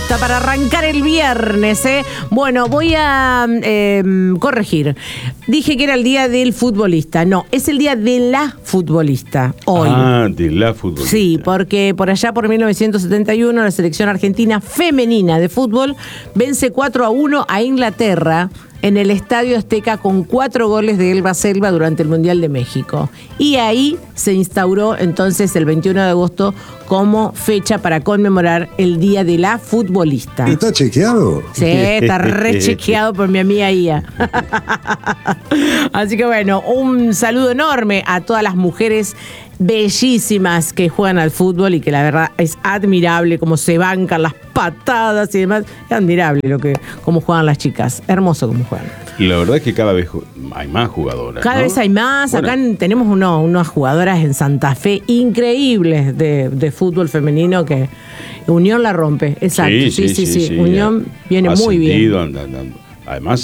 gusta para arrancar el viernes, ¿eh? Bueno, voy a corregir. Dije que era el día del futbolista. No, es el día de la futbolista, hoy. Ah, de la futbolista. Sí, porque por allá por 1971 la selección argentina femenina de fútbol vence 4-1 a Inglaterra en el Estadio Azteca con 4 goles de Elba Selva durante el Mundial de México. Y ahí se instauró entonces el 21 de agosto como fecha para conmemorar el Día de la Futbolista. ¿Está chequeado? Sí, está rechequeado por mi amiga Ia. Así que bueno, un saludo enorme a todas las mujeres bellísimas que juegan al fútbol y que la verdad es admirable cómo se bancan las patadas y demás. Es admirable cómo juegan las chicas. Hermoso cómo juegan. Y la verdad es que cada vez hay más jugadoras. Cada vez hay más. Bueno. Acá tenemos unas jugadoras en Santa Fe increíbles de fútbol femenino que Unión la rompe. Exacto. Sí. Unión viene muy bien. Además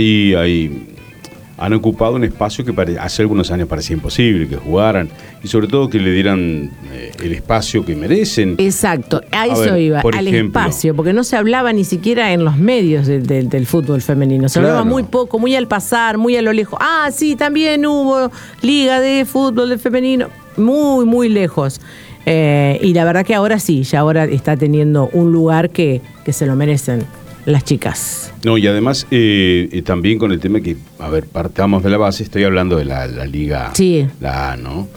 han ocupado un espacio que hace algunos años parecía imposible que jugaran y sobre todo que le dieran el espacio que merecen. Exacto, a eso iba, al espacio, porque no se hablaba ni siquiera en los medios del fútbol femenino, se hablaba muy poco, muy al pasar, muy a lo lejos. Ah, sí, también hubo liga de fútbol de femenino, muy, muy lejos. Y la verdad que ahora sí, ya ahora está teniendo un lugar que se lo merecen las chicas. No, y además también con el tema que, partamos de la base, estoy hablando de la liga, sí, la A, ¿no?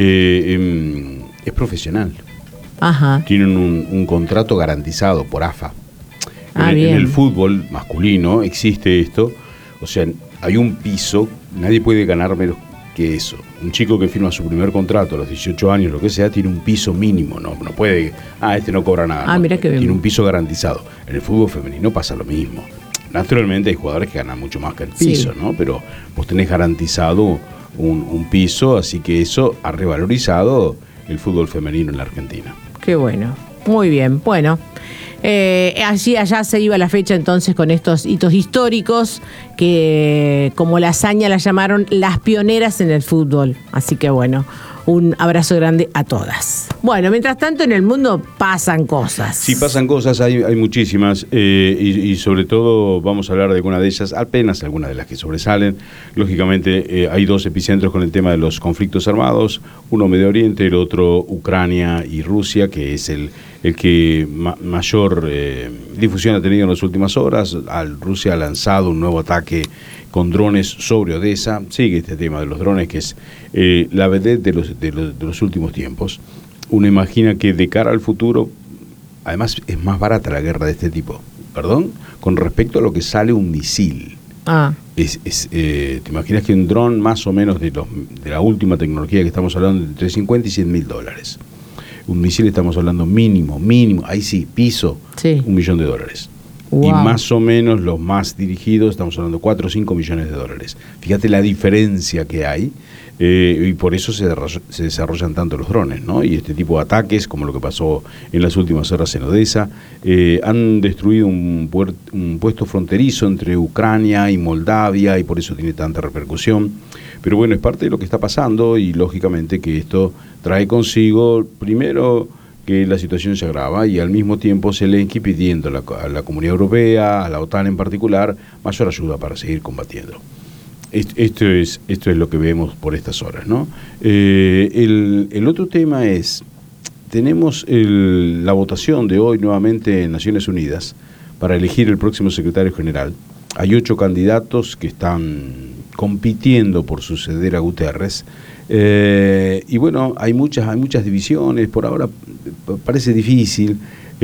Es profesional. Ajá. Tienen un contrato garantizado por AFA. En el fútbol masculino existe esto, o sea, hay un piso, nadie puede ganar menos que eso. Un chico que firma su primer contrato a los 18 años, lo que sea, tiene un piso mínimo, no puede, no cobra nada. No, mira que bien. Tiene un piso garantizado. En el fútbol femenino pasa lo mismo. Naturalmente hay jugadores que ganan mucho más que el piso, sí, ¿no? Pero vos tenés garantizado un piso, así que eso ha revalorizado el fútbol femenino en la Argentina. Qué bueno, muy bien. Bueno, allá se iba la fecha entonces con estos hitos históricos que, como la hazaña la llamaron, las pioneras en el fútbol. Así que bueno, un abrazo grande a todas. Bueno, mientras tanto en el mundo pasan cosas. Sí, pasan cosas, hay muchísimas y sobre todo vamos a hablar de alguna de ellas, apenas algunas de las que sobresalen. Lógicamente hay 2 epicentros con el tema de los conflictos armados, uno Medio Oriente, el otro Ucrania y Rusia, que es el que mayor difusión ha tenido en las últimas horas. Rusia ha lanzado un nuevo ataque con drones sobre Odessa. Sigue este tema de los drones, que es la vedette de los últimos tiempos. Uno imagina que de cara al futuro, además es más barata la guerra de este tipo, con respecto a lo que sale un misil. Te imaginas que un dron más o menos de la última tecnología que estamos hablando, de entre $50 y $100,000. Un misil estamos hablando mínimo, ahí sí, piso, sí, $1 millón. Wow. Y más o menos los más dirigidos, estamos hablando de 4 o 5 millones de dólares. Fíjate la diferencia que hay, y por eso se desarrollan tanto los drones, ¿no? Y este tipo de ataques, como lo que pasó en las últimas horas en Odessa, han destruido un puesto fronterizo entre Ucrania y Moldavia, y por eso tiene tanta repercusión. Pero bueno, es parte de lo que está pasando, y lógicamente que esto trae consigo, primero, que la situación se agrava, y al mismo tiempo Zelensky pidiendo a la Comunidad Europea, a la OTAN en particular, mayor ayuda para seguir combatiendo. Esto es lo que vemos por estas horas, ¿no? El otro tema es, tenemos la votación de hoy nuevamente en Naciones Unidas para elegir el próximo secretario general. Hay 8 candidatos que están compitiendo por suceder a Guterres. Y bueno, hay muchas divisiones. Por ahora parece difícil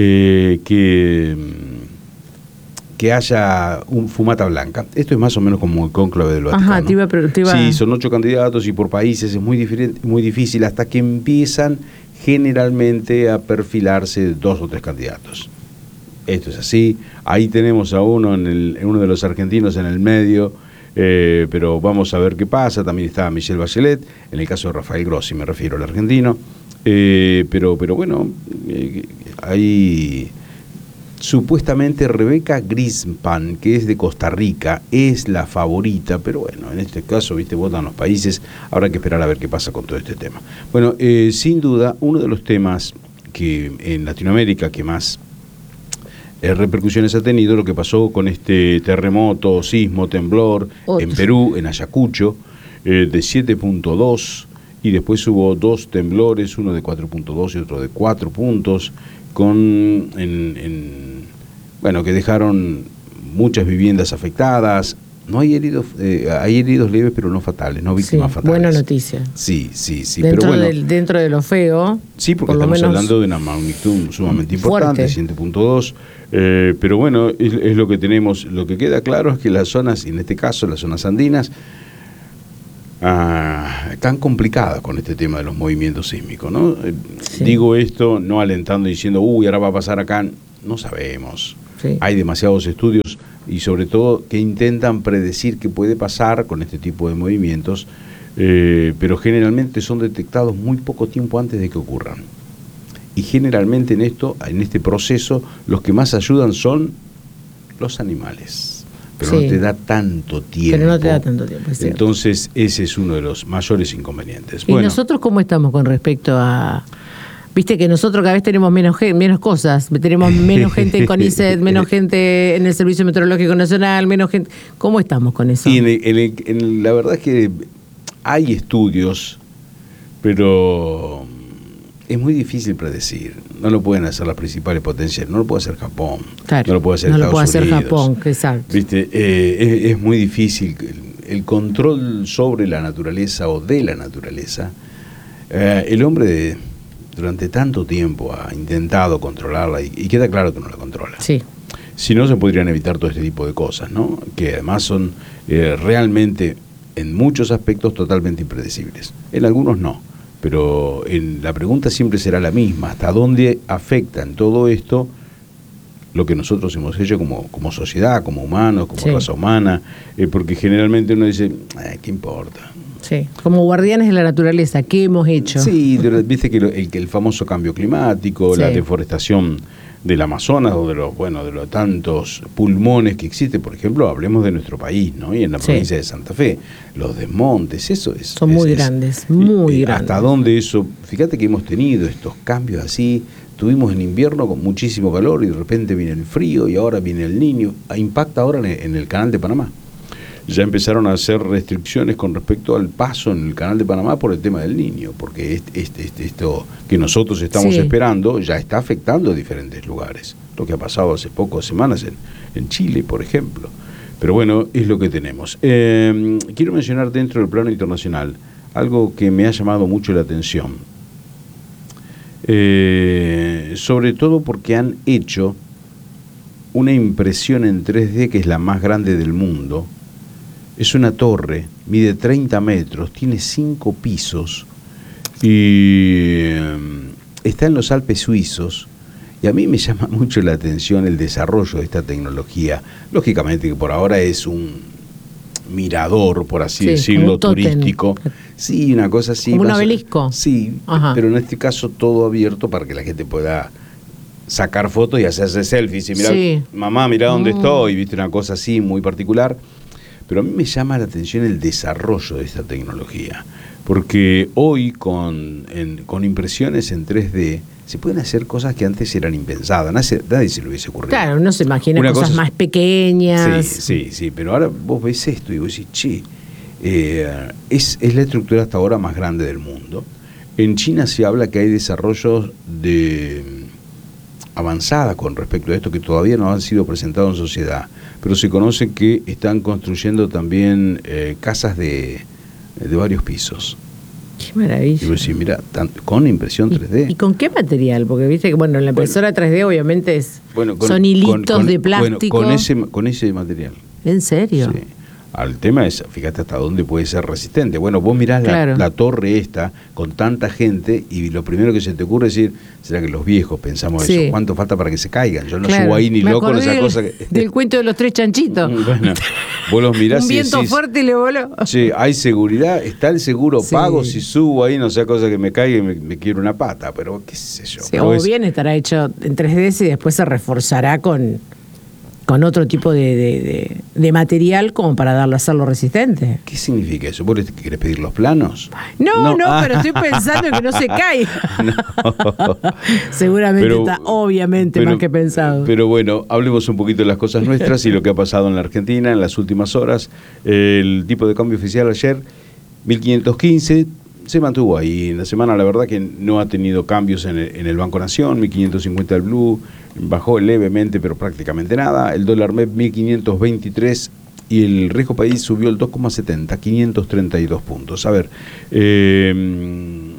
que haya un fumata blanca. Esto es más o menos como el cónclave del Vaticano. Ajá, te iba. Sí, son 8 candidatos y por países es muy difícil hasta que empiezan generalmente a perfilarse 2 o 3 candidatos. Esto es así. Ahí tenemos a uno uno de los argentinos en el medio, pero vamos a ver qué pasa. También está Michelle Bachelet, en el caso de Rafael Grossi me refiero al argentino, pero bueno, hay supuestamente Rebeca Grispan, que es de Costa Rica, es la favorita, pero bueno, en este caso, votan los países, habrá que esperar a ver qué pasa con todo este tema. Bueno, sin duda, uno de los temas que en Latinoamérica que más repercusiones ha tenido lo que pasó con este terremoto, sismo, temblor en Perú, en Ayacucho, de 7.2, y después hubo 2 temblores, uno de 4.2 y otro de 4 puntos, bueno, que dejaron muchas viviendas afectadas. No hay heridos, hay heridos leves, pero no fatales, no víctimas fatales. Buena noticia. Sí. Dentro, pero bueno, dentro de lo feo. Sí, porque por estamos hablando de una magnitud sumamente importante, 7.2. Pero bueno, es lo que tenemos. Lo que queda claro es que las zonas, en este caso las zonas andinas, están complicadas con este tema de los movimientos sísmicos, ¿no? Sí. Digo esto no alentando diciendo, ahora va a pasar acá. No sabemos. Sí. Hay demasiados estudios y sobre todo que intentan predecir qué puede pasar con este tipo de movimientos, pero generalmente son detectados muy poco tiempo antes de que ocurran. Y generalmente en este proceso, los que más ayudan son los animales. Pero no te da tanto tiempo. Pero no te da tanto tiempo, es cierto. Entonces, ese es uno de los mayores inconvenientes. ¿Y nosotros cómo estamos con respecto a...? Viste que nosotros cada vez tenemos menos cosas, tenemos menos gente en CONICET, menos gente en el Servicio Meteorológico Nacional, menos gente... ¿Cómo estamos con eso? Y la verdad es que hay estudios, pero es muy difícil predecir. No lo pueden hacer las principales potencias, no lo puede hacer Japón, claro, no lo puede hacer Estados Unidos. No lo puede hacer Japón, exacto. ¿Viste? Es muy difícil. El control sobre la naturaleza o de la naturaleza, el hombre durante tanto tiempo ha intentado controlarla y queda claro que no la controla. Sí. Si no, se podrían evitar todo este tipo de cosas, ¿no? Que además son realmente, en muchos aspectos, totalmente impredecibles. En algunos no, pero la pregunta siempre será la misma. ¿Hasta dónde afecta en todo esto lo que nosotros hemos hecho como sociedad, como humanos, como raza humana? Porque generalmente uno dice, ¿qué importa? Sí, como guardianes de la naturaleza, ¿qué hemos hecho? Sí, viste que el famoso cambio climático, la deforestación del Amazonas o de los tantos pulmones que existen, por ejemplo, hablemos de nuestro país, ¿no? Y en la provincia de Santa Fe, los desmontes, eso es... Son muy grandes, muy grandes. ¿Hasta dónde eso? Fíjate que hemos tenido estos cambios así, tuvimos en invierno con muchísimo calor y de repente viene el frío y ahora viene el Niño, impacta ahora en el Canal de Panamá. Ya empezaron a hacer restricciones con respecto al paso en el Canal de Panamá por el tema del Niño, porque esto que nosotros estamos esperando ya está afectando a diferentes lugares. Lo que ha pasado hace pocas semanas en Chile, por ejemplo. Pero bueno, es lo que tenemos. Quiero mencionar dentro del plano internacional algo que me ha llamado mucho la atención. Sobre todo porque han hecho una impresión en 3D que es la más grande del mundo. Es una torre, mide 30 metros, tiene 5 pisos y está en los Alpes suizos. Y a mí me llama mucho la atención el desarrollo de esta tecnología. Lógicamente que por ahora es un mirador, por así decirlo, turístico. Sí, una cosa así. ¿Como un obelisco? Sí, pero en este caso todo abierto para que la gente pueda sacar fotos y hacerse selfies. Y mirar, mamá, mirá dónde estoy, viste, una cosa así muy particular. Pero a mí me llama la atención el desarrollo de esta tecnología, porque hoy con impresiones en 3D se pueden hacer cosas que antes eran impensadas, nadie se lo hubiese ocurrido. Claro, uno se imagina cosas más pequeñas. Sí, pero ahora vos ves esto y vos decís, es la estructura hasta ahora más grande del mundo. En China se habla que hay desarrollos avanzada con respecto a esto que todavía no han sido presentados en sociedad, pero se conoce que están construyendo también casas de varios pisos. Qué maravilla. Y vos decís, mira, con impresión 3D. ¿Y con qué material? Porque viste que la impresora 3D obviamente son hilitos de plástico. Con ese material. ¿En serio? Sí. El tema es, fíjate hasta dónde puede ser resistente. Bueno, vos mirás la torre esta con tanta gente y lo primero que se te ocurre es decir, ¿será que los viejos pensamos eso? ¿Cuánto falta para que se caigan? Yo no subo ahí ni loco en esa cosa. Del cuento de los 3 chanchitos. Bueno, vos los mirás un viento fuerte y le voló. Che, hay seguridad, está el seguro pago, si subo ahí no sea cosa que me caiga y me quiero una pata, pero qué sé yo. Sí, o bien estará hecho en 3D y después se reforzará con con otro tipo de material como para hacerlo resistente. ¿Qué significa eso? ¿Vos querés pedir los planos? No, pero estoy pensando en que no se caiga. No. Seguramente está obviamente más que pensado. Pero bueno, hablemos un poquito de las cosas nuestras y lo que ha pasado en la Argentina en las últimas horas. El tipo de cambio oficial ayer, 1.515, se mantuvo ahí. En la semana la verdad que no ha tenido cambios en el Banco Nación, 1.550 el blue, bajó levemente pero prácticamente nada. El dólar MEP 1.523 y el riesgo país subió el 2,70, 532 puntos. A ver, en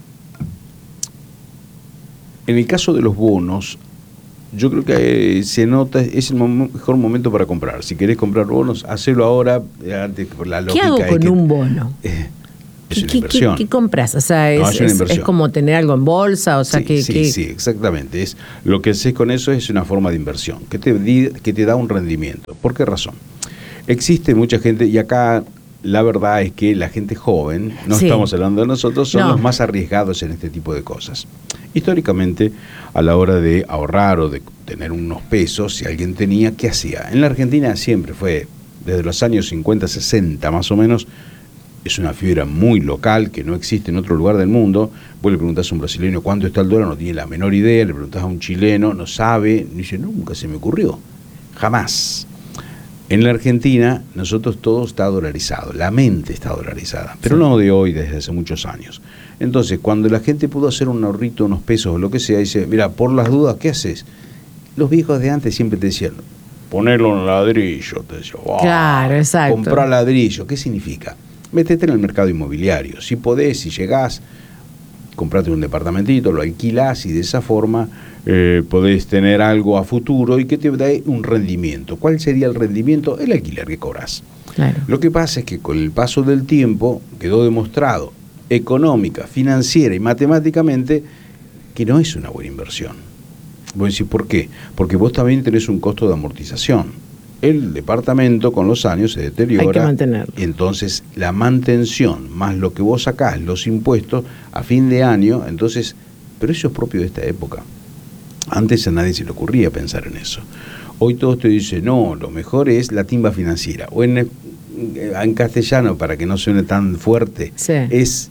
el caso de los bonos, yo creo que se nota, es el mejor momento para comprar. Si querés comprar bonos, hacelo ahora. Antes, la lógica. ¿Qué hago con un bono? Es una inversión. ¿Qué compras? O sea, es como tener algo en bolsa, o sea, sí, exactamente. Lo que haces con eso es una forma de inversión, que te da un rendimiento. ¿Por qué razón? Existe mucha gente, y acá la verdad es que la gente joven, no estamos hablando de nosotros, son los más arriesgados en este tipo de cosas. Históricamente, a la hora de ahorrar o de tener unos pesos, si alguien tenía, ¿qué hacía? En la Argentina siempre fue, desde los años 50, 60 más o menos, es una fibra muy local que no existe en otro lugar del mundo. Vos le preguntás a un brasileño cuánto está el dólar, no tiene la menor idea. Le preguntás a un chileno, no sabe. Dice, nunca se me ocurrió. Jamás. En la Argentina, nosotros todo está dolarizado. La mente está dolarizada. Pero no de hoy, desde hace muchos años. Entonces, cuando la gente pudo hacer un ahorrito, unos pesos o lo que sea, dice, mira, por las dudas, ¿qué haces? Los viejos de antes siempre te decían, ponerlo en ladrillo. Te decía, wow, claro, exacto. Comprar ladrillo. ¿Qué significa? Métete en el mercado inmobiliario. Si podés, si llegás, comprate un departamentito, lo alquilás y de esa forma podés tener algo a futuro y que te dé un rendimiento. ¿Cuál sería el rendimiento? El alquiler que cobras. Claro. Lo que pasa es que con el paso del tiempo quedó demostrado económica, financiera y matemáticamente que no es una buena inversión. Voy a decir, ¿por qué? Porque vos también tenés un costo de amortización. El departamento con los años se deteriora. Hay que mantenerlo. Entonces, la mantención más lo que vos sacás, los impuestos, a fin de año, entonces, pero eso es propio de esta época. Antes a nadie se le ocurría pensar en eso. Hoy todos te dicen, no, lo mejor es la timba financiera. O en castellano, para que no suene tan fuerte, es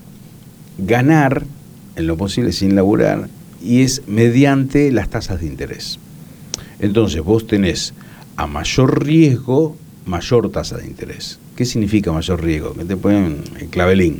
ganar, en lo posible sin laburar, y es mediante las tasas de interés. Entonces, vos tenés a mayor riesgo, mayor tasa de interés. ¿Qué significa mayor riesgo? Que te ponen el clavelín.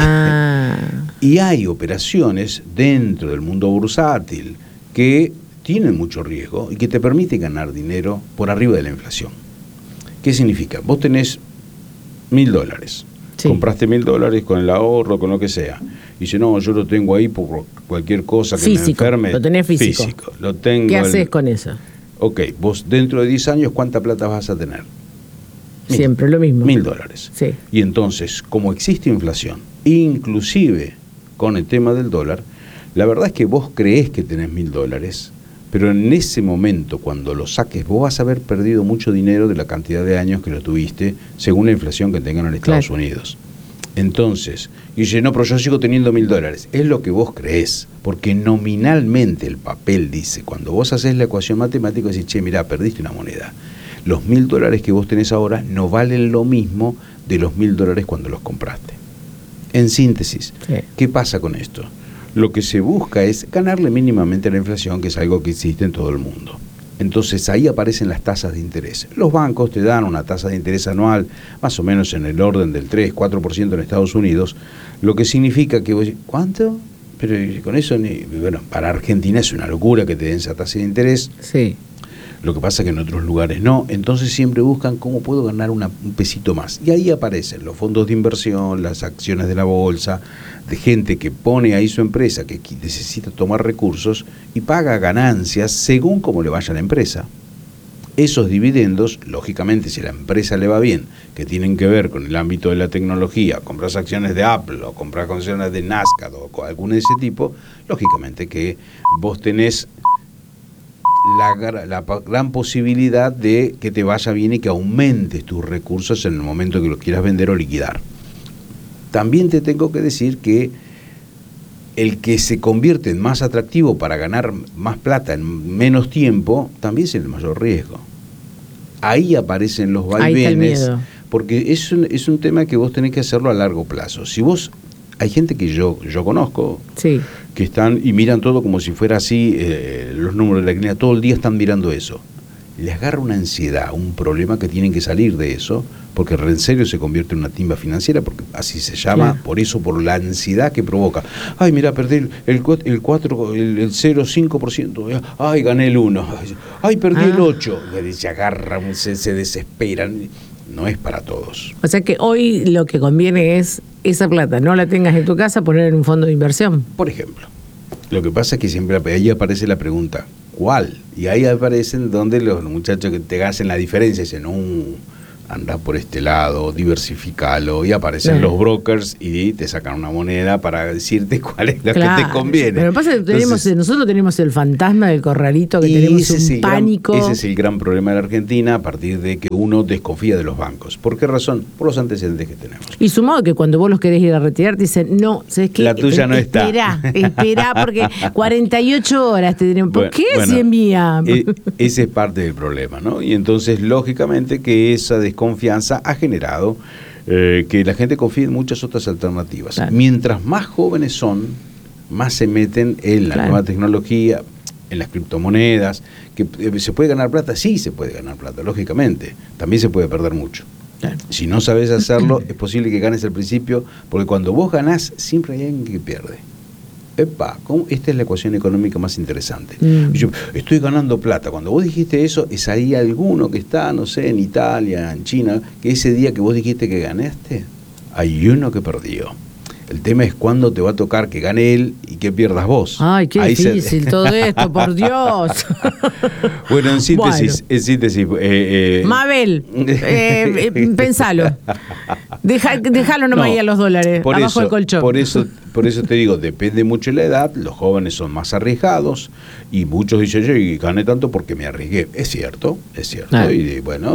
Y hay operaciones dentro del mundo bursátil que tienen mucho riesgo y que te permiten ganar dinero por arriba de la inflación. ¿Qué significa? Vos tenés $1.000. Sí. Compraste $1.000 con el ahorro, con lo que sea. Y dice, no, yo lo tengo ahí por cualquier cosa que me enferme. Lo tenés físico. Lo tengo. ¿Qué haces con eso? Ok, vos dentro de 10 años, ¿cuánta plata vas a tener? Siempre lo mismo. $1.000. Sí. Y entonces, como existe inflación, inclusive con el tema del dólar, la verdad es que vos creés que tenés $1.000, pero en ese momento, cuando lo saques, vos vas a haber perdido mucho dinero de la cantidad de años que lo tuviste, según la inflación que tengan en Estados Unidos. Entonces, y dice, no, pero yo sigo teniendo $1.000. Es lo que vos creés, porque nominalmente el papel dice, cuando vos haces la ecuación matemática, decís, che, mirá, perdiste una moneda. Los $1.000 que vos tenés ahora no valen lo mismo de los $1.000 cuando los compraste. En síntesis, ¿qué pasa con esto? Lo que se busca es ganarle mínimamente a la inflación, que es algo que existe en todo el mundo. Entonces ahí aparecen las tasas de interés. Los bancos te dan una tasa de interés anual más o menos en el orden del 3-4% en Estados Unidos, lo que significa que vos decís, ¿cuánto? Pero con eso, bueno, para Argentina es una locura que te den esa tasa de interés. Sí. Lo que pasa es que en otros lugares no. Entonces siempre buscan cómo puedo ganar un pesito más. Y ahí aparecen los fondos de inversión, las acciones de la bolsa, de gente que pone ahí su empresa, que necesita tomar recursos y paga ganancias según cómo le vaya a la empresa. Esos dividendos, lógicamente, si a la empresa le va bien, que tienen que ver con el ámbito de la tecnología, compras acciones de Apple o compras acciones de Nasdaq o alguna de ese tipo, lógicamente que vos tenés la gran posibilidad de que te vaya bien y que aumentes tus recursos en el momento que los quieras vender o liquidar. También te tengo que decir que el que se convierte en más atractivo para ganar más plata en menos tiempo, también es el mayor riesgo. ahí aparecen los vaivenes, porque es un tema que vos tenés que hacerlo a largo plazo. Si vos, hay gente que yo conozco, sí, que están y miran todo como si fuera así, los números de la clínica, todo el día están mirando eso. Les agarra una ansiedad, un problema que tienen que salir de eso, porque en serio se convierte en una timba financiera, porque así se llama, claro. Por eso, por la ansiedad que provoca. Ay, mira, perdí el 0,5%, ay, gané el 1%, ay, perdí el 8%, se agarran, se desesperan. No es para todos. O sea que hoy lo que conviene es esa plata, no la tengas en tu casa, poner en un fondo de inversión. Por ejemplo, lo que pasa es que siempre ahí aparece la pregunta, ¿cuál? Y ahí aparecen donde los muchachos que te hacen la diferencia dicen, anda por este lado, diversificalo, y aparecen los brokers y te sacan una moneda para decirte cuál es la que te conviene. Pero pasa que nosotros tenemos el fantasma del corralito, que tenemos un pánico. Ese es el gran problema de la Argentina, a partir de que uno desconfía de los bancos. ¿Por qué razón? Por los antecedentes que tenemos. Y sumado que cuando vos los querés ir a retirar, te dicen, no, ¿sabes qué? La tuya no está. Esperá, porque 48 horas te tienen. ¿Por qué si es mía? Ese es parte del problema, ¿no? Y entonces, lógicamente, que esa desconfianza ha generado que la gente confíe en muchas otras alternativas. Claro. Mientras más jóvenes son, más se meten en la nueva tecnología, en las criptomonedas, que se puede ganar plata, sí se puede ganar plata, lógicamente. También se puede perder mucho. Claro. Si no sabes hacerlo, es posible que ganes al principio, porque cuando vos ganás, siempre hay alguien que pierde. Esta es la ecuación económica más interesante. Yo estoy ganando plata. Cuando vos dijiste eso, es ahí alguno que está, no sé, en Italia, en China, que ese día que vos dijiste que ganaste, hay uno que perdió. El tema es cuándo te va a tocar que gane él y que pierdas vos. Ay, qué ahí difícil todo esto, por Dios. Bueno, en síntesis. Mabel, pensalo. Déjalo nomás ahí a los dólares, abajo del colchón. Por eso te digo, depende mucho de la edad, los jóvenes son más arriesgados y muchos dicen, yo gané tanto porque me arriesgué. Es cierto. Y bueno,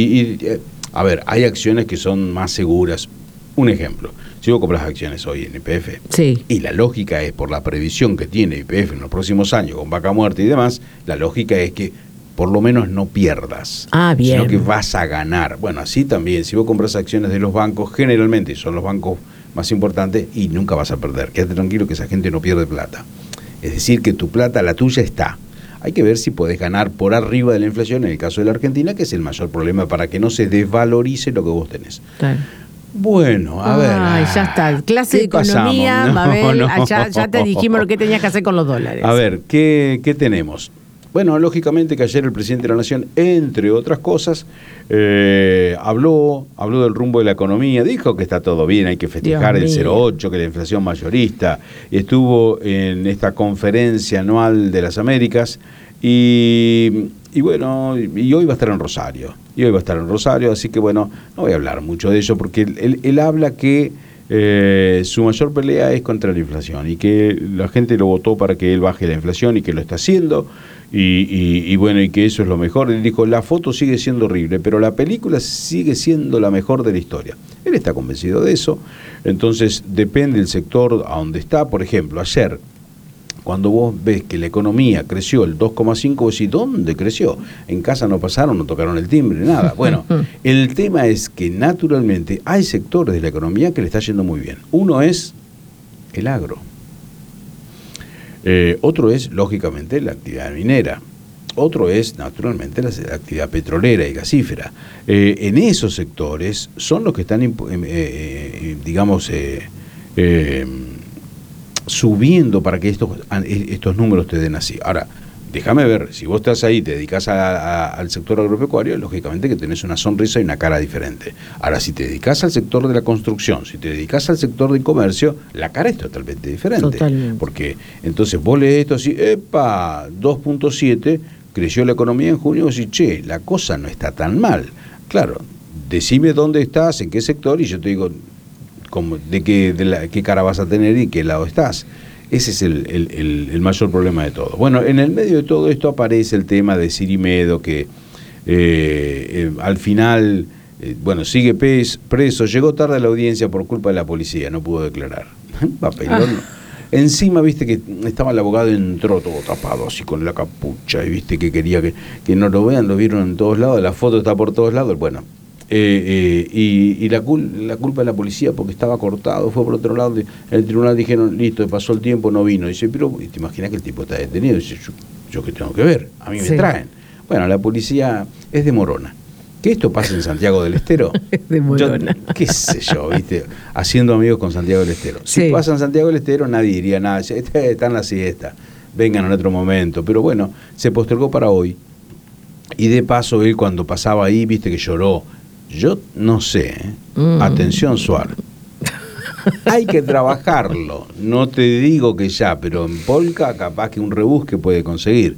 a ver, hay acciones que son más seguras. Un ejemplo. Si vos compras acciones hoy en YPF, sí, y la lógica es, por la previsión que tiene YPF en los próximos años, con vaca muerta y demás, la lógica es que por lo menos no pierdas, bien, sino que vas a ganar. Bueno, así también, si vos compras acciones de los bancos, generalmente son los bancos más importantes y nunca vas a perder. Quédate tranquilo que esa gente no pierde plata. Es decir, que tu plata, la tuya está. Hay que ver si podés ganar por arriba de la inflación, en el caso de la Argentina, que es el mayor problema para que no se desvalorice lo que vos tenés. Claro. Bueno, a ver. Ay, ya está. Clase de economía, Mabel, ya te dijimos lo que tenías que hacer con los dólares. A ver, ¿qué tenemos? Bueno, lógicamente que ayer el presidente de la Nación, entre otras cosas, habló del rumbo de la economía, dijo que está todo bien, hay que festejar el 0,8, que la inflación mayorista, estuvo en esta conferencia anual de las Américas y bueno, y hoy va a estar en Rosario. Así que bueno, no voy a hablar mucho de eso porque él habla que su mayor pelea es contra la inflación y que la gente lo votó para que él baje la inflación y que lo está haciendo y bueno, y que eso es lo mejor. Él dijo, la foto sigue siendo horrible, pero la película sigue siendo la mejor de la historia. Él está convencido de eso, entonces depende del sector a donde está. Por ejemplo, ayer, cuando vos ves que la economía creció el 2,5, vos decís, ¿dónde creció? En casa no pasaron, no tocaron el timbre, nada. Bueno, el tema es que naturalmente hay sectores de la economía que le está yendo muy bien. Uno es el agro. Otro es, lógicamente, la actividad minera. Otro es, naturalmente, la actividad petrolera y gasífera. En esos sectores son los que están, subiendo para que estos números te den así. Ahora, déjame ver, si vos estás ahí, te dedicas al sector agropecuario, lógicamente que tenés una sonrisa y una cara diferente. Ahora, si te dedicas al sector de la construcción, si te dedicas al sector del comercio, la cara es totalmente diferente. Totalmente. Porque entonces vos lees esto así, 2.7, creció la economía en junio, y vos decís, che, la cosa no está tan mal. Claro, decime dónde estás, en qué sector, y yo te digo qué cara vas a tener y qué lado estás. Ese es el mayor problema de todo. Bueno, en el medio de todo esto aparece el tema de Sirimedo, que al final, sigue preso, llegó tarde a la audiencia por culpa de la policía, no pudo declarar. Papelón. Encima, viste que estaba el abogado, entró todo tapado así con la capucha y viste que quería que no lo vean, lo vieron en todos lados, la foto está por todos lados, bueno. Y la culpa de la policía porque estaba cortado, fue por otro lado. En el tribunal dijeron, listo, pasó el tiempo, no vino. Dice, pero te imaginas que el tipo está detenido. Dice, yo qué tengo que ver, a mí me traen. Bueno, la policía es de Morona. Que esto pasa en Santiago del Estero. De Morona. Qué sé yo, viste, haciendo amigos con Santiago del Estero. Si pasa en Santiago del Estero, nadie diría nada. Está en la siesta, vengan en otro momento. Pero bueno, se postergó para hoy. Y de paso, él cuando pasaba ahí, viste que lloró. Yo no sé, atención Suárez, hay que trabajarlo, no te digo que ya, pero en polka capaz que un rebusque puede conseguir.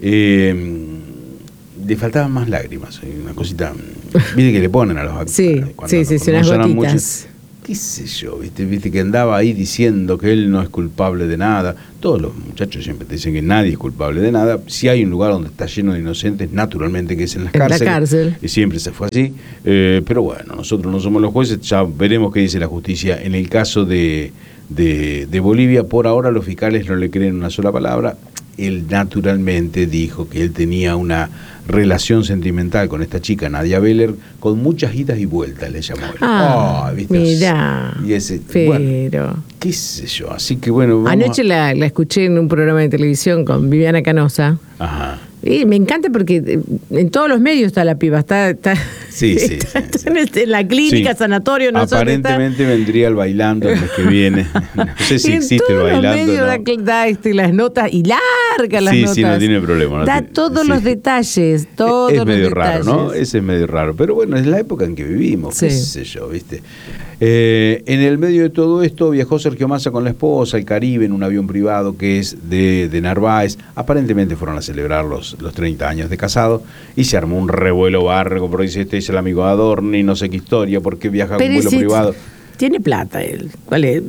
Le faltaban más lágrimas, una cosita, viste que le ponen a los actores. Sí, unas gotitas. Qué sé yo, viste que andaba ahí diciendo que él no es culpable de nada. Todos los muchachos siempre te dicen que nadie es culpable de nada. Si hay un lugar donde está lleno de inocentes, naturalmente que es en las cárceles. La cárcel. Y siempre se fue así. Pero bueno, nosotros no somos los jueces, ya veremos qué dice la justicia. En el caso de Bolivia, por ahora los fiscales no le creen una sola palabra. Él naturalmente dijo que él tenía una relación sentimental con esta chica, Nadia Beller, con muchas idas y vueltas, le llamó él. ¿Viste? Mirá, y ese, pero... Bueno, qué sé yo, así que bueno... Anoche la escuché en un programa de televisión con Viviana Canosa. Ajá. Y me encanta porque en todos los medios está la piba, está sí. en la clínica, sanatorio, no sé. Aparentemente vendría el bailando el mes que viene. No sé si existe el bailando. En todos los medios da las notas y larga las notas. Sí, no tiene problema. Da todos los detalles, todos los detalles. Es medio raro, ¿no? Ese es medio raro. Pero bueno, es la época en que vivimos, qué sé yo, ¿viste? En el medio de todo esto viajó Sergio Massa con la esposa al Caribe en un avión privado que es de Narváez. Aparentemente fueron a celebrar los 30 años de casado y se armó un revuelo barco, pero dice, este es el amigo de Adorni, no sé qué historia, ¿por qué viaja con vuelo privado? Tiene plata él. ¿Cuál es?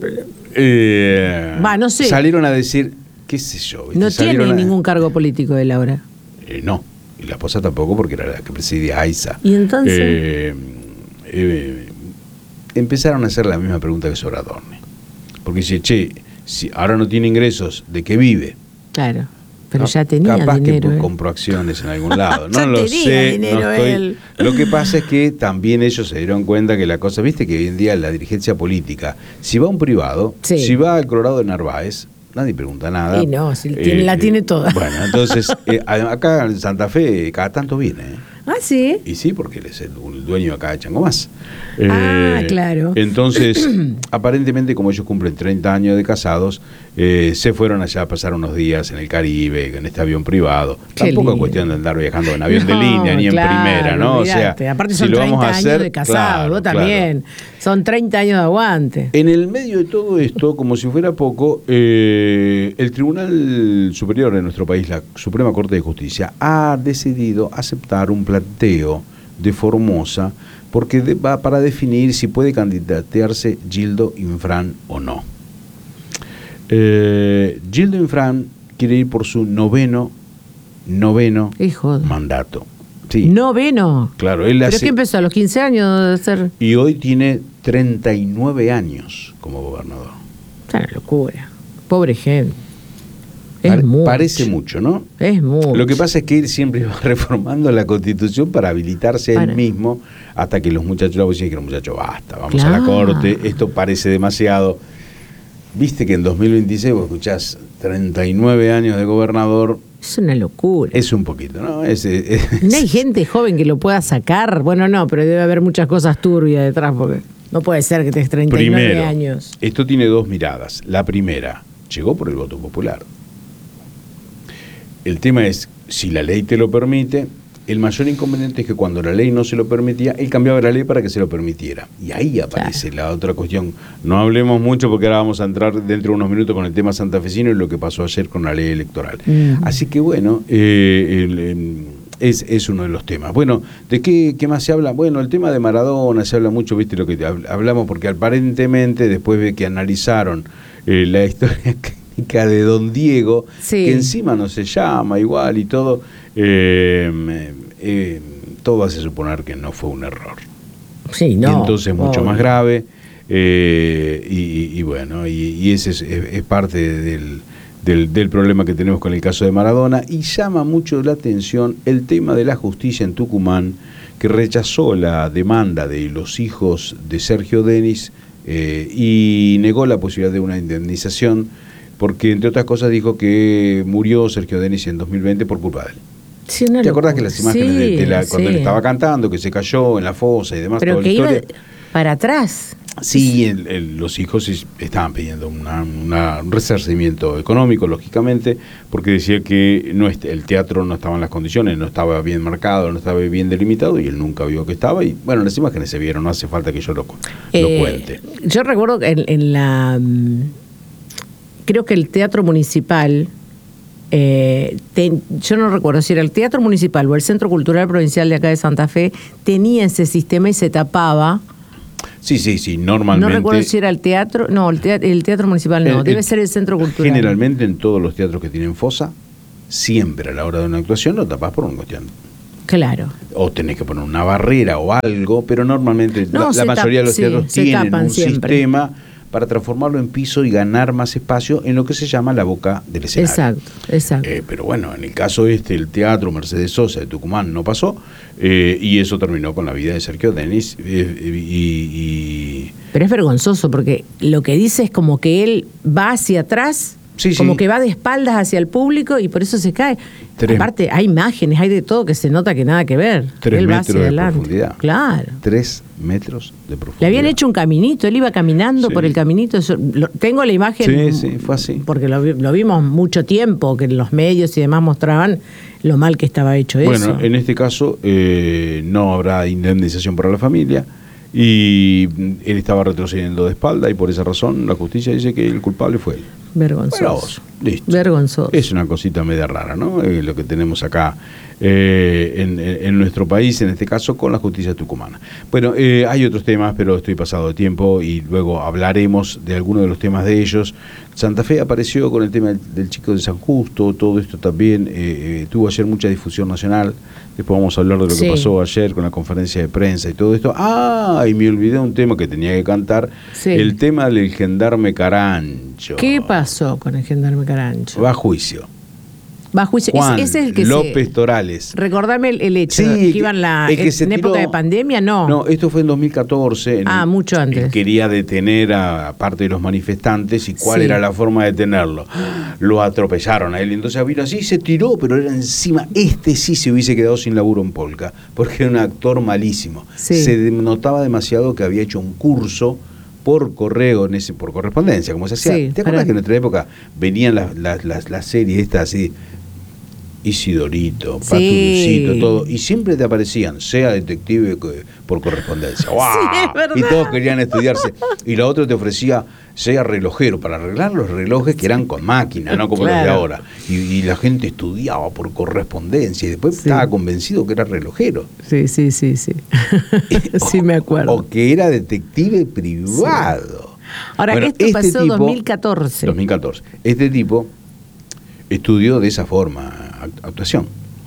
No sé. Salieron a decir, qué sé yo. ¿viste? No tiene ningún cargo político él ahora. No, y la esposa tampoco porque era la que presidía AISA. ¿Y entonces? Empezaron a hacer la misma pregunta que sobre Adorni. Porque dice, si ahora no tiene ingresos, ¿de qué vive? Claro, pero ya tenía capaz dinero. Que compró acciones en algún lado. No lo sé. Dinero él. Lo que pasa es que también ellos se dieron cuenta que la cosa, viste que hoy en día la dirigencia política, si va a un privado, si va al Colorado de Narváez, nadie pregunta nada. Y no, si la tiene toda. Bueno, entonces, acá en Santa Fe cada tanto viene. Ah, sí. Y sí, porque él es el dueño acá de Changomás. Claro. Entonces, aparentemente, como ellos cumplen 30 años de casados, se fueron allá a pasar unos días en el Caribe, en este avión privado. Tampoco es cuestión de andar viajando en avión de línea ni en primera, ¿no? Olvidate. O sea, aparte son si 30 años de casado, vos también. Son 30 años de aguante. En el medio de todo esto, como si fuera poco, el Tribunal Superior de nuestro país, la Suprema Corte de Justicia, ha decidido aceptar un planteo de Formosa porque va para definir si puede candidatearse Gildo Infran o no. Gildo Infran quiere ir por su noveno mandato. Sí. ¿Noveno? Claro, él ¿Pero qué empezó a los 15 años de ser? Y hoy tiene 39 años como gobernador. Es una locura. Pobre gente. Parece mucho, ¿no? Es mucho. Lo que pasa es que él siempre va reformando la Constitución para habilitarse él mismo hasta que los muchachos la policía dijeron, muchachos, basta, vamos a la corte, esto parece demasiado. Viste que en 2026 vos escuchás 39 años de gobernador. Es una locura. Es un poquito, ¿no? ¿No hay gente joven que lo pueda sacar? Bueno, no, pero debe haber muchas cosas turbias detrás porque no puede ser que tengas 39 años. Esto tiene dos miradas. La primera, llegó por el voto popular. El tema es, si la ley te lo permite, el mayor inconveniente es que cuando la ley no se lo permitía, él cambiaba la ley para que se lo permitiera. Y ahí aparece la otra cuestión. No hablemos mucho porque ahora vamos a entrar dentro de unos minutos con el tema santafesino y lo que pasó ayer con la ley electoral. Así que bueno, es uno de los temas. Bueno, ¿de qué más se habla? Bueno, el tema de Maradona se habla mucho, viste lo que hablamos, porque aparentemente después de que analizaron la historia de Don Diego, que encima no se llama igual y todo, todo hace suponer que no fue un error. Sí, no. Y entonces mucho más grave. Y bueno, y ese es parte del problema que tenemos con el caso de Maradona, y llama mucho la atención el tema de la justicia en Tucumán, que rechazó la demanda de los hijos de Sergio Denis y negó la posibilidad de una indemnización, porque entre otras cosas dijo que murió Sergio Denis en 2020 por culpa de él. Sí, ¿Te acordás que las imágenes cuando él estaba cantando, que se cayó en la fosa y demás? Pero toda que la iba para atrás. Sí, los hijos estaban pidiendo un resarcimiento económico, lógicamente, porque decía que el teatro no estaba en las condiciones, no estaba bien marcado, no estaba bien delimitado, y él nunca vio que estaba. Y bueno, las imágenes se vieron, no hace falta que yo lo cuente. Yo recuerdo que creo que el Teatro Municipal, yo no recuerdo si era el Teatro Municipal o el Centro Cultural Provincial de acá de Santa Fe, tenía ese sistema y se tapaba. Sí, normalmente. No recuerdo si era el teatro, no, el teatro municipal no, debe ser el Centro Cultural. Generalmente en todos los teatros que tienen fosa, siempre a la hora de una actuación lo tapás por una cuestión. Claro. O tenés que poner una barrera o algo, pero normalmente la mayoría de los teatros tienen un sistema para transformarlo en piso y ganar más espacio en lo que se llama la boca del escenario. Exacto. Pero bueno, en el caso el Teatro Mercedes Sosa de Tucumán no pasó, y eso terminó con la vida de Sergio Denis. Pero es vergonzoso, porque lo que dice es como que él va hacia atrás, como que va de espaldas hacia el público y por eso se cae. Aparte, hay imágenes, hay de todo que se nota que nada que ver. 3 metros de profundidad. Claro. 3 metros de profundidad. Le habían hecho un caminito, él iba caminando por el caminito. Tengo la imagen. Sí, fue así. Porque lo vimos mucho tiempo, que en los medios y demás mostraban lo mal que estaba hecho eso. Bueno, en este caso no habrá indemnización para la familia, y él estaba retrocediendo de espalda, y por esa razón la justicia dice que el culpable fue él. Vergonzoso. Listo. Vergonzoso. Es una cosita media rara, ¿no? Lo que tenemos acá en nuestro país, en este caso con la justicia tucumana. Bueno, hay otros temas, pero estoy pasado de tiempo y luego hablaremos de algunos de los temas de ellos. Santa Fe apareció con el tema del chico de San Justo, todo esto también tuvo ayer mucha difusión nacional. Después vamos a hablar de lo que pasó ayer con la conferencia de prensa y todo esto. Y me olvidé un tema que tenía que cantar, el tema del gendarme Carancho. ¿Qué pasó con el gendarme Carancho? Va a juicio. Juan es el que López Torales. Recordame el hecho, que iban en época de pandemia, ¿no? No, esto fue en 2014. Mucho antes. Él quería detener a parte de los manifestantes, y ¿cuál era la forma de detenerlo? Lo atropellaron a él, y entonces vino así, se tiró, pero era encima. Sí se hubiese quedado sin laburo en Polka, porque era un actor malísimo. Se notaba demasiado que había hecho un curso por correo, por correspondencia, como se hacía. ¿Te acuerdas que en nuestra época venían las series estas así? Isidorito, Patulucito, todo, y siempre te aparecían, sea detective por correspondencia. ¡Wow! Y todos querían estudiarse. Y la otra te ofrecía, sea relojero, para arreglar los relojes que eran con máquina, no como los de ahora. Y la gente estudiaba por correspondencia y después estaba convencido que era relojero. Sí. Sí, me acuerdo. O que era detective privado. Ahora, esto pasó en 2014. 2014. Este tipo estudió de esa forma actuación.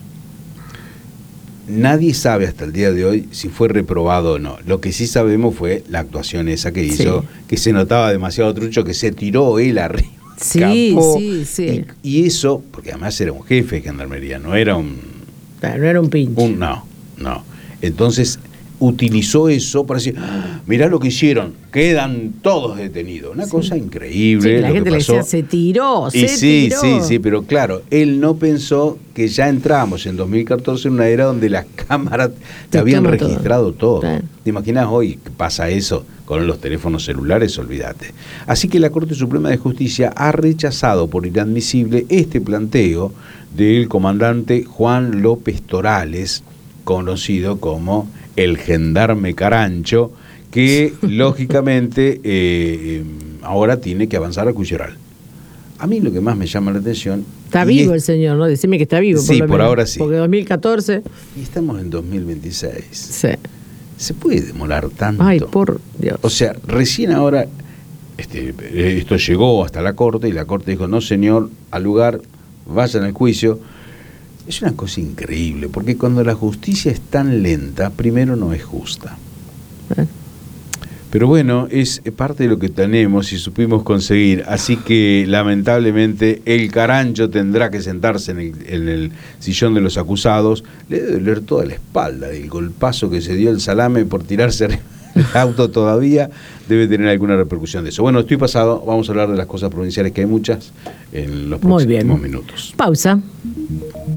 Nadie sabe hasta el día de hoy si fue reprobado o no. Lo que sí sabemos fue la actuación esa que hizo, que se notaba demasiado trucho, que se tiró él arriba. Capó, sí. Y eso, porque además era un jefe de gendarmería, no era un... Claro, no era un pinche. No. Entonces utilizó eso para decir, mirá lo que hicieron, quedan todos detenidos. Una cosa increíble. La gente le decía, se tiró. Sí, pero claro, él no pensó que ya entrábamos en 2014 en una era donde las cámaras te habían registrado todo. ¿Te imaginas hoy que pasa eso con los teléfonos celulares? Olvídate. Así que la Corte Suprema de Justicia ha rechazado por inadmisible este planteo del comandante Juan López Torales, conocido como el gendarme Carancho, que lógicamente ahora tiene que avanzar a Cucheral. A mí lo que más me llama la atención... Está vivo el señor, ¿no? Decime que está vivo. Sí, por ahora sí. Porque 2014... Y estamos en 2026. Sí. ¿Se puede demorar tanto? Ay, por Dios. O sea, recién ahora esto llegó hasta la Corte, y la Corte dijo, no señor, al lugar, vayan al juicio. Es una cosa increíble, porque cuando la justicia es tan lenta, primero no es justa. Pero bueno, es parte de lo que tenemos y supimos conseguir. Así que lamentablemente el Carancho tendrá que sentarse en el sillón de los acusados. Le debe doler toda la espalda del golpazo que se dio el Salame por tirarse arriba del auto todavía. Debe tener alguna repercusión de eso. Bueno, estoy pasado. Vamos a hablar de las cosas provinciales, que hay muchas, en los próximos minutos. Pausa.